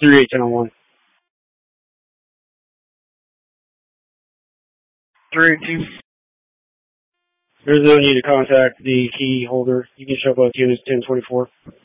381001. 382. There's no need to contact the key holder. You can show both units 1024.